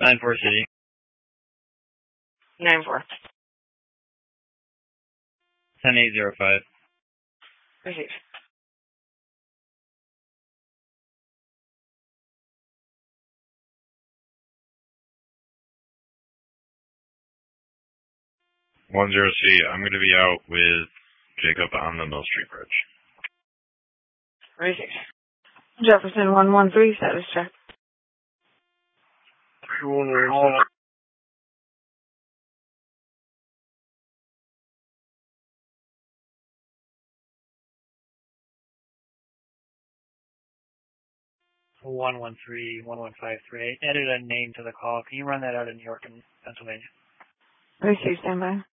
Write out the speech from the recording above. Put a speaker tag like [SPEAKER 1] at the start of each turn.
[SPEAKER 1] 9-4 City.
[SPEAKER 2] 9-4.
[SPEAKER 1] 10-8-05.
[SPEAKER 2] Receive.
[SPEAKER 3] One zero C. I'm going to be out with Jacob on the Mill Street Bridge.
[SPEAKER 2] Receive. Jefferson 113, status check.
[SPEAKER 4] 117.
[SPEAKER 5] (113-1153). Added a name to the call. Can you run that out of New York and Pennsylvania?
[SPEAKER 2] Receive, stand by.